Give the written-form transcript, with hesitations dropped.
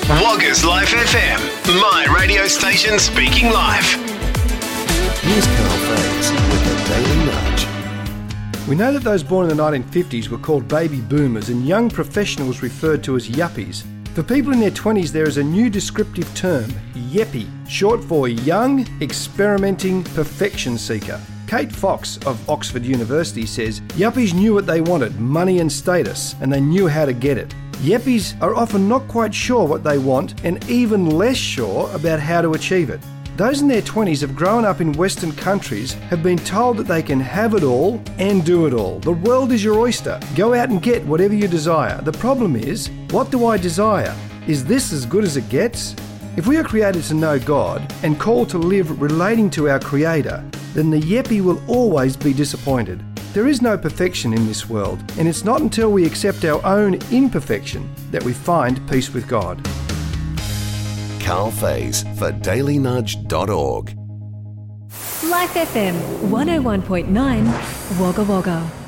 Woggers Life FM, my radio station speaking live. Here's Carl Faze with the Daily Nudge. We know that those born in the 1950s were called baby boomers and young professionals referred to as yuppies. For people in their 20s, there is a new descriptive term, yeppie, short for young, experimenting perfection seeker. Kate Fox of Oxford University says, yuppies knew what they wanted, money and status, and they knew how to get it. Yuppies are often not quite sure what they want and even less sure about how to achieve it. Those in their 20s have grown up in Western countries, have been told that they can have it all and do it all. The world is your oyster. Go out and get whatever you desire. The problem is, what do I desire? Is this as good as it gets? If we are created to know God and called to live relating to our Creator, then the yeppie will always be disappointed. There is no perfection in this world, and it's not until we accept our own imperfection that we find peace with God. Carl Faze for dailynudge.org. Life FM 101.9 Wagga Wagga.